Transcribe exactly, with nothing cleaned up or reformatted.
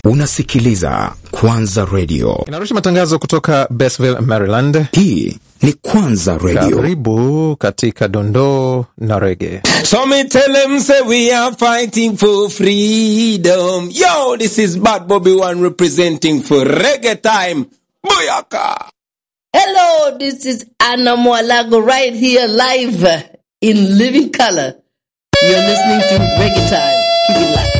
Unasikiliza Kwanza Radio. Inarusha matangazo kutoka Bethel, Maryland. Hii ni Kwanza Radio. Karibu katika dondoo na reggae. So me tell them say we are fighting for freedom. Yo, this is Bad Bobby One representing for Reggae Time. Booyaka! Hello, this is Anna Mwalago right here live in living color. You're listening to Reggae Time. Keep it live.